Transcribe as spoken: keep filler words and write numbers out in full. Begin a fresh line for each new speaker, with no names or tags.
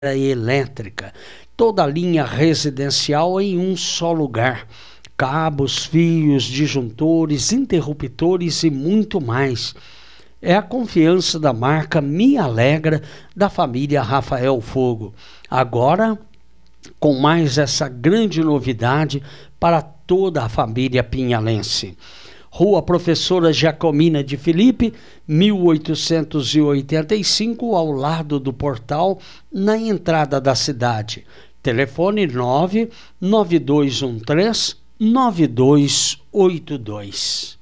elétrica, toda a linha residencial em um só lugar. Cabos, fios, disjuntores, interruptores e muito mais. É a confiança da marca Me Alegra, da família Rafael Fogo. Agora, com mais essa grande novidade para toda a família pinhalense. Rua Professora Jacomina de Filipe, mil oitocentos e oitenta e cinco, ao lado do portal, na entrada da cidade. Telefone nove nove dois um três nove dois oito dois.